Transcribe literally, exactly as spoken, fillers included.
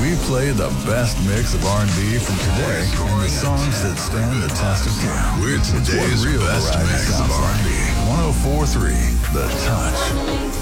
We play the best mix of R and B from today and the songs that stand the test of time. We're today's real best mix of R and B. one oh four point three The Touch.